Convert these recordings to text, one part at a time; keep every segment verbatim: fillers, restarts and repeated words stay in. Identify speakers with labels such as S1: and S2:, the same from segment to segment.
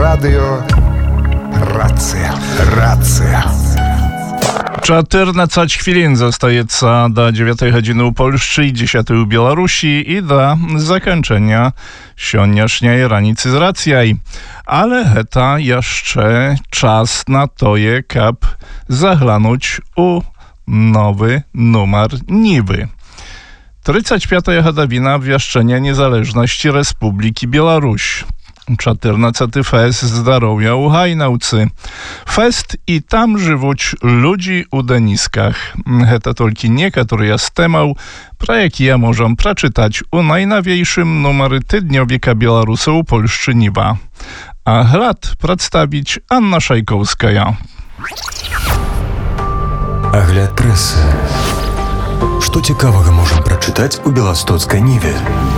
S1: Радио Рацыя. Рацыя.
S2: czternадцать хвілін застаецца да дзевятай гадзіны ў Польшчы, дзесятай у Беларусі і да заканчэння сённяшняй раніцы з рацыяй. Але гэта яшчэ час на тое, каб заглянуць у новы numer Niwy. тридцать пятая гадавіна абвяшчэння незалежнасці Рэспублікі Беларусь. czternasty fest zdarowia u Hajnałcy. Fest i tam żywuć ludzi u deniskach. Heta tolki niektóre z temał, pra jakie możemy przeczytać u najnowiejszym numery Tydniowika Białorusa u Polszczy Niwa. A glad przedstawić Anna Szajkowska.
S3: Агляд прэсы. Што цікавага можам прачытаць у Беластоцкай Ніве?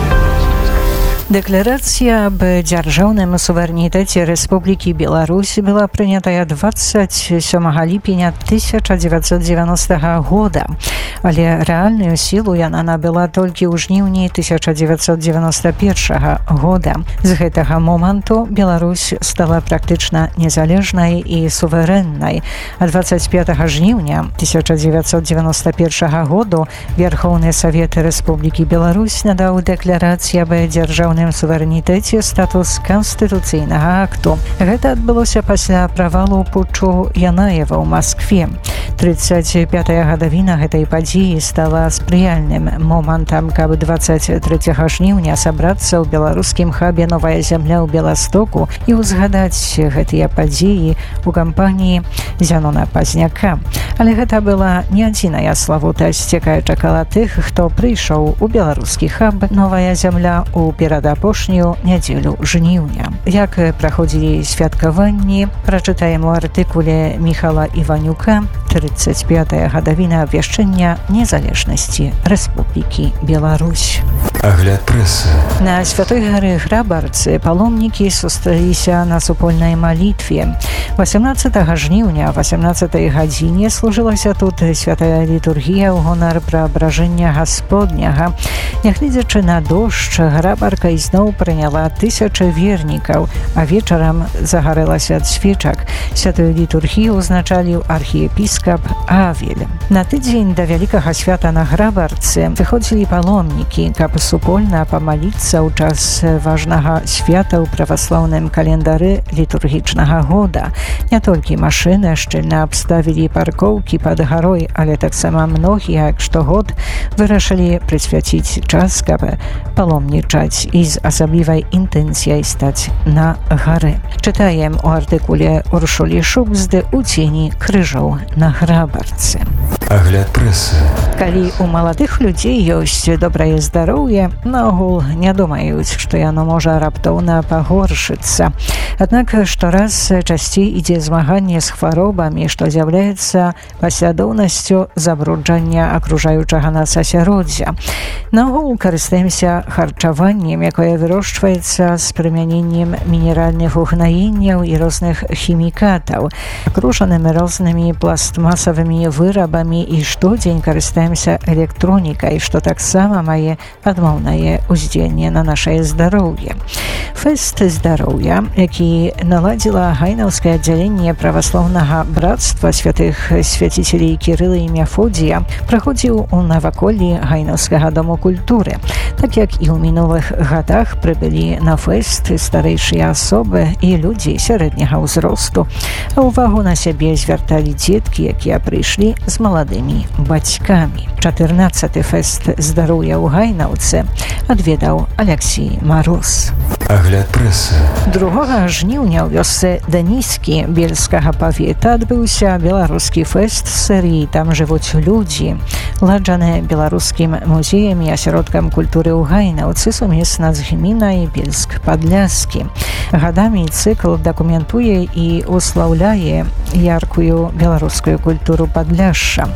S4: Декларация об державном суверенитете Республики Беларусь была принята двадцать седьмого липня тысяча девятьсот девяностого года, але реальную силу она набыла только ў жніўні тысяча девятьсот девяносто первого года. З гэтага моманту Беларусь стала практычна незалежнай і суверэннай. А двадцать пятого жніўня тысяча девятьсот девяносто первого года Верховный Совет Республики Беларусь надаў декларацыі об державным суверэнітэце статус канстытуцыйнага акту. Гэта адбылося пасля правалу путчу Янаева ў Маскве. тридцать пятая гадавіна гэтай падзеі стала спрыяльным момантам, каб двадцать третьего жніўня сабрацца ў беларускім хабе «Новая зямля» ў Беластоку і ўзгадаць гэтыя падзеі ў кампаніі Зянона Пазняка. Але гэта была не адзіная славутасць, якая чакала тых, хто прыйшоў у беларускі хаб «Новая зямля» у перадапошнюю нядзелю жніўня. Як праходзілі святкаванні, прачытаем у артыкуле Міхала Іванюка тридцать пятая гадавіна абвяшчэння незалежнасці Рэспублікі Беларусь.
S3: Агляд прэсы.
S4: На Святой гары Грабарцы паломнікі сустрэліся на супольнай малітве. восемнадцатого жніўня о восемнадцатай гадзіне служылася тут святая літургія ў гонар праабражэння Гасподняга. Нягледзячы на дождж, Грабарка ізноў прыняла тысячы вернікаў, а вечарам загарэлася ад свечак. Святую літургію узначаліў архіепіскап Авель. На тыдзень да вялікага свята на Грабарцы выходзілі паломнікі, каб супольна памаліцца ў час важнага свята ў праваслаўным календары літургічнага года. Не толькі машыны шчыльна абставілі паркоўкі пад гарой, але таксама многія, як штогод, вырашылі прысвяціць час, каб паломнічаць і з асаблівай інтэнцыяй стаць на гары. Чытаем у артыкуле Уршулі Шубзды «У цені крыжоў на Грабарцы».
S3: Агляд прэсы.
S4: Калі у маладых людзей ёсць добрае здароўе, наогул не думаюць, што яно можа раптоўна пагоршыцца. Аднак штораз часцей ідзе змаганне з хваробамі, што з'яўляецца паслядоўнасцю забруджання акружаючага нас асяроддзя. Наогул карыстаемся харчаваннем, якое вырошчваецца з прымяненнем мінеральных угнаенняў і розных хімікатаў, акружаным рознымі пластмасавымі вырабамі і штодзень карыстаемся электронікай, што таксама мае адмоўнае ўздзеянне на нашае здароўе. Фэст здароўя, які наладзіла гайнаўскае аддзяленне праваслаўнага брацтва святых свяціцелей Кірыла і Мяфодія, праходзіў у наваколлі гайнаўскага дому культуры. Так як і ў мінулых гадах прыбылі на фэст старэйшыя асобы і людзі сярэдняга ўзросту, а ўвагу на сябе звярталі дзеткі, якія прыйшлі з маладымі бацькамі. чатырнаццаты фэст здароўя ў Гайнаўцы адведаў Аляксій Мароз.
S3: Агляд прэсы.
S4: другога жніўня ў вёсцы Даніскі Бельскага павета адбыўся беларускі фэст з серыі «Там жывуць людзі», ладжаны беларускім музеем і асяродкам культуры ў Гайнаўцы сумесна з гмінай Бельск-Падляскі. Гадамі цыкл дакументуе і услаўляе яркую беларускую культуру Падляшша.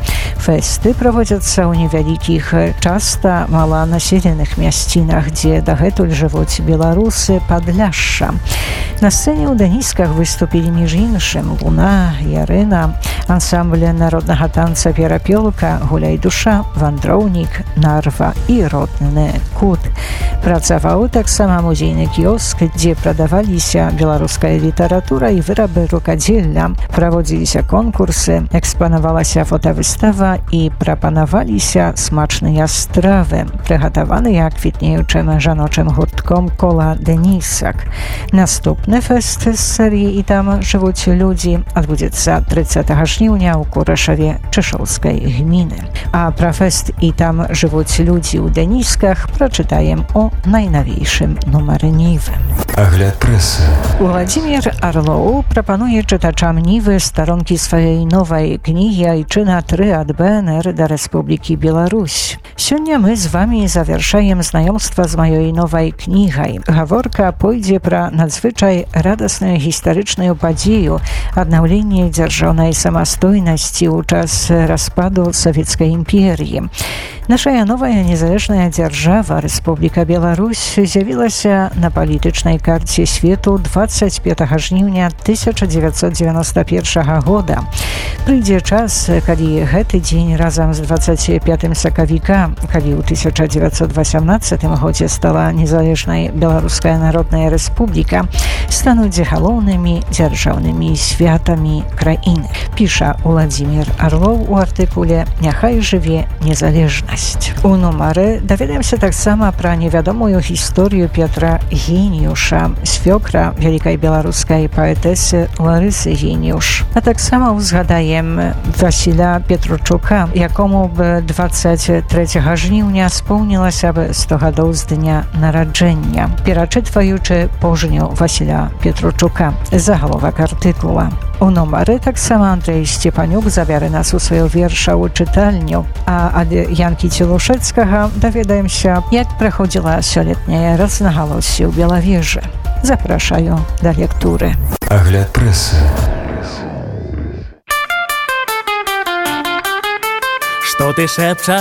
S4: Фэсты праводзяцца ў невялікіх, часта маланаселеных мясцінах, дзе дагэтуль жывуць беларусы Падляшша. На сцэне ў Данісках выступілі між іншым Луна, Ярына, ансамбль народнага танца «Перапёлка», «Гуляй душа», «Вандроўнік», «Нарва» і «Родны кут». Працаваў таксама музейны кіоск, дзе прадаваліся беларуская літаратура і вырабы рукадзелля. Праводзіліся конкурсы, экспанавалася фотавыстава і прапанаваліся смачныя стравы, прыгатаваныя квітнеючым жаночым гуртком «Кола Денісак». Наступны фэст з серыі «І там жывуць людзі» адбудзецца трыццатага жніўня ў Курашаве Чэшаўскай гміны. А пра фэст «І там жывуць людзі» ў Данісках прачытаем у найнавейшым нумары Нівы.
S3: Агляд прэсы.
S4: Уладзімір Арлоў прапануе чытачам Нівы старонкі сваёй новай кнігі «Айчына тры ад Бэ Эн Эр да Рэспублікі Беларусь». Сёння мы з вамі завяршаем знаёмства з маёй новай кнігай. Гаворка пойдзе пра надзвычай радасную гістарычную падзею аднаўлення дзяржаўнай самастойнасці ў час распаду Савецкай імперіі. Нашая новая незалежная дзяржава, Рэспубліка Беларусь, з'явілася на палітычнай карце свету дваццаць пятага жніўня тысяча дзевяцьсот дзевяноста першага года. Прыйдзе час, калі гэты дзень разам з дваццаць пятым сакавіка, калі ў тысяча дзевяцьсот васямнаццатым годзе стала незалежнай Беларуская Народная Рэспубліка, стануць галоўнымі дзяржаўнымі святамі краіны. Піша Уладзімір Арлоў у артыкуле «Няхай жыве незалежнасць». У нумары даведаемся таксама пра невядомую гісторыю Петра Геніуша, свёкра вялікай беларускай паэтэсы Ларысы Геніуш. А таксама узгадаем Васіля Петручука, якому б дваццаць трэцяга жніўня споўнілася б сто гадоў з дня нараджэння. Перачытваючы пожню Васіля Петручука, загаловак артыкула. У нумары таксама Андрэй Сцепанюк забярэ нас у сваю вершаву чытальню, а ад Янкі Цілушэцкага даведаемся, як праходзіла сёлетняе рознагалоссі ў Белавежы. Запрашаю да лектуры.
S3: Агляд прэсы.
S5: Что ты шепчешь